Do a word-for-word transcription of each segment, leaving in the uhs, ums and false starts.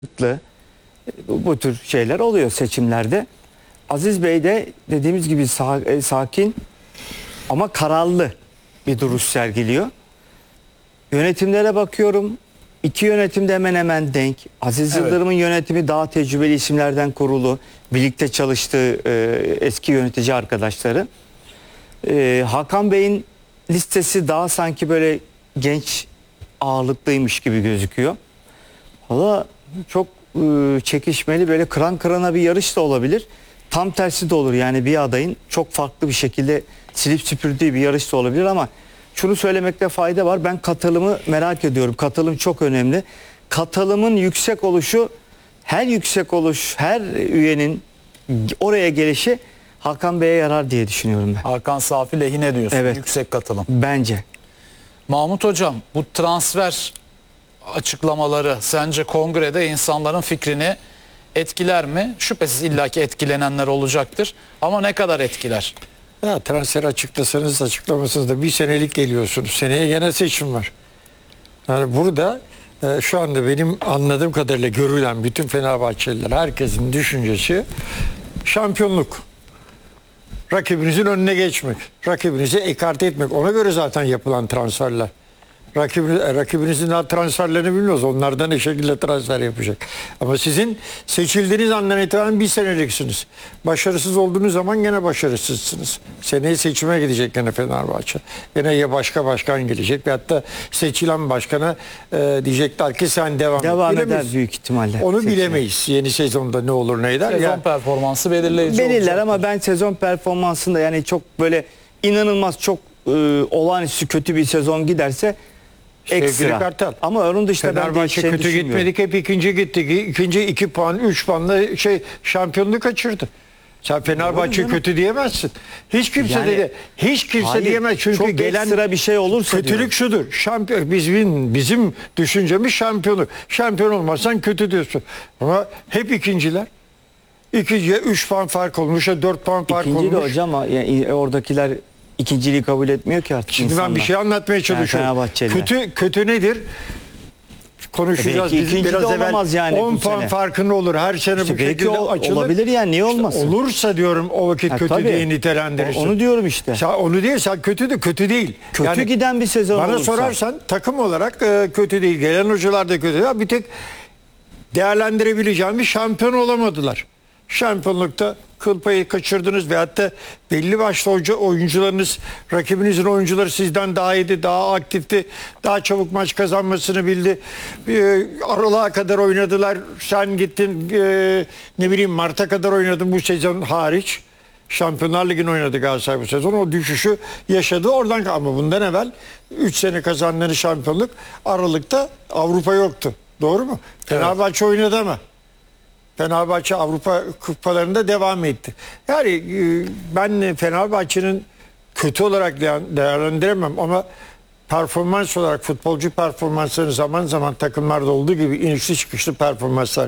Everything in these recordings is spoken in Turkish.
bu, bu tür şeyler oluyor seçimlerde. Aziz Bey de dediğimiz gibi sa e, sakin ama kararlı bir duruş sergiliyor. Yönetimlere bakıyorum. İki yönetimde hemen hemen denk. Aziz Evet. Yıldırım'ın yönetimi daha tecrübeli isimlerden kurulu. Birlikte çalıştığı e, eski yönetici arkadaşları. E, Hakan Bey'in listesi daha sanki böyle genç ağırlıklıymış gibi gözüküyor. Valla çok e, çekişmeli, böyle kıran kırana bir yarış da olabilir. Tam tersi de olur, yani bir adayın çok farklı bir şekilde silip süpürdüğü bir yarış da olabilir ama şunu söylemekte fayda var. Ben katılımı merak ediyorum. Katılım çok önemli. Katılımın yüksek oluşu, her yüksek oluş, her üyenin oraya gelişi Hakan Bey'e yarar diye düşünüyorum ben. Hakan Safi lehine diyorsun. Evet. Yüksek katılım. Bence. Mahmut Hocam, bu transfer açıklamaları sence kongrede insanların fikrini etkiler mi? Şüphesiz illaki etkilenenler olacaktır. Ama ne kadar etkiler? Ya transfer açıklasanız açıklamasanız da bir senelik geliyorsunuz. Seneye gene seçim var. Yani burada e, şu anda benim anladığım kadarıyla görülen bütün Fenerbahçeliler, herkesin düşüncesi şampiyonluk. Rakibinizin önüne geçmek. Rakibinizi ekarte etmek. Ona göre zaten yapılan transferler. Rakibiniz, rakibinizin daha transferlerini bilmiyoruz. Onlardan ne şekilde transfer yapacak. Ama sizin seçildiğiniz andan itibaren bir seneliksiniz. Başarısız olduğunuz zaman gene başarısızsınız. Seneye seçime gidecek gene Fenerbahçe. Gene ya başka başkan gelecek. Ve hatta seçilen başkana e, diyecekler ki sen devam, Devam et. eder büyük ihtimalle. Onu seçime. Bilemeyiz. Yeni sezonda ne olur ne eder. Sezon Ya, performansı belirleyici Belirler olacaktır. ama ben sezon performansında yani çok böyle inanılmaz çok e, olağanüstü kötü bir sezon giderse Sevgili ekstra. Kartal, Ama onun dışında ben Fenerbahçe değişeceğini kötü düşünmüyorum. gitmedik, hep ikinci gittik. İkinci iki puan, üç puanla şey şampiyonluğu kaçırdı. Sen Fenerbahçe Doğru, kötü diyemezsin. Hiç kimse Yani- dedi. Hiç kimse Hayır, diyemez çünkü çok gelen ekstra bir şey olursa kötülük diyorum. şudur. Şampiyon bizim bizim düşüncemiz şampiyonluk. Şampiyon olmazsan kötü diyorsun. Ama hep ikinciler. İkinciye üç puan fark olmuş, dört puan fark İkinci de olmuş. hocam ama yani oradakiler ikinciliği kabul etmiyor ki artık Şimdi insanlar. ben bir şey anlatmaya çalışıyorum. Fenerbahçeliler. kötü kötü nedir? Konuşacağız. Belki Bizim ikinci biraz de evvel olamaz yani on bu puan sene. farkın olur. Her sene İşte bu belki şekilde o- açılır. olabilir yani, niye İşte olmasın? olursa diyorum o vakit Ha, kötü tabii. diye nitelendirirsin. O- onu diyorum işte. Sen onu değil, sen kötü de kötü değil. Kötü giden bir sezon bana olursa. sorarsan takım olarak e, kötü değil. Gelen hocalar da kötü değil. Bir tek değerlendirebileceğim bir şampiyon olamadılar. Şampiyonlukta kıl payı kaçırdınız ve hatta belli başlı hoca, oyuncularınız, rakibinizin oyuncuları sizden daha iyiydi, daha aktifti, daha çabuk maç kazanmasını bildi. E, aralığa kadar oynadılar. Sen gittin e, ne bileyim Mart'a kadar oynadın bu sezon hariç. Şampiyonlar Ligi'ni oynadı Galatasaray bu sezon. O düşüşü yaşadı oradan, ama bundan evvel üç sene kazandığınız şampiyonluk Aralık'ta Avrupa yoktu. Doğru mu? Fenerbahçe oynadı ama. Fenerbahçe Avrupa kupalarında devam etti. Yani e, ben Fenerbahçe'nin kötü olarak değerlendiremem ama performans olarak futbolcu performansları zaman zaman takımlarda olduğu gibi inişli çıkışlı performanslar,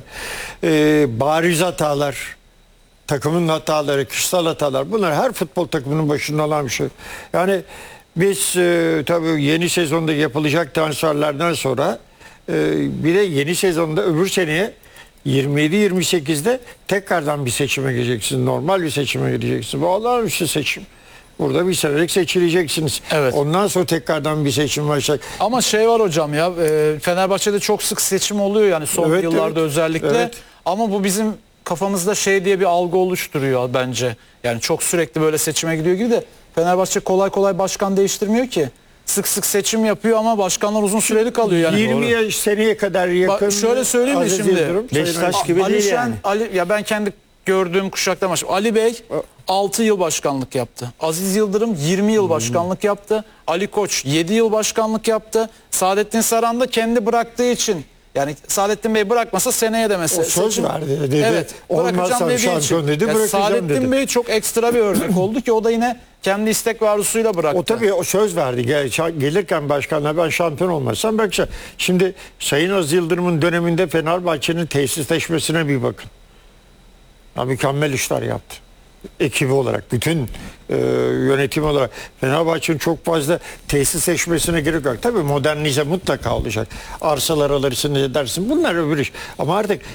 e, bariz hatalar, takımın hataları, kişisel hatalar, bunlar her futbol takımının başında olan bir şey. Yani biz e, tabii yeni sezonda yapılacak transferlerden sonra e, bir de yeni sezonda öbür seneye yirmi yedi yirmi sekizde tekrardan bir seçime gireceksin. Normal bir seçime gireceksin. Bu olağanüstü seçim. Burada bir senelik seçileceksiniz. Evet. Ondan sonra tekrardan bir seçim başlayacak. Ama şey var hocam ya, e, Fenerbahçe'de çok sık seçim oluyor yani son Evet, yıllarda evet. özellikle. Evet. Ama bu bizim kafamızda şey diye bir algı oluşturuyor bence. Yani çok sürekli böyle seçime gidiyor gibi de Fenerbahçe kolay kolay başkan değiştirmiyor ki. Sık sık seçim yapıyor ama başkanlar uzun süreli kalıyor yani. yirmi seneye kadar yakın. Bak şöyle söyleyeyim mi Aziz şimdi? Yıldırım, Sayın Beşiktaş Aziz- gibi Ali değil Şen, yani. Ali, ya ben kendi gördüğüm kuşaktan başlayayım. Ali Bey altı yıl başkanlık yaptı. Aziz Yıldırım yirmi yıl başkanlık yaptı. Ali Koç yedi yıl başkanlık yaptı. Saadettin Saran da kendi bıraktığı için, yani Saadettin Bey bırakmasa seneye de mesela O söz seçim- verdi, dedi. Evet, Olmazsam bırakacağım dediği şampiyon için. dedi, Ya bırakacağım Saadettin dedi. Bey çok ekstra bir örnek oldu ki o da yine kendi istek ve arzusuyla bıraktı. O tabii o söz verdi. Gel, şa- gelirken başkanla ben şampiyon olmazsam bakacağım. Şimdi Sayın Aziz Yıldırım'ın döneminde Fenerbahçe'nin tesisleşmesine bir bakın. Ya, mükemmel işler yaptı. ekibi olarak, bütün e, yönetim olarak Fenerbahçe'nin çok fazla tesis seçmesine gerek yok. Tabii modernize mutlaka olacak. Arsalar alırsın, ne dersin, bunlar öbür iş. Ama artık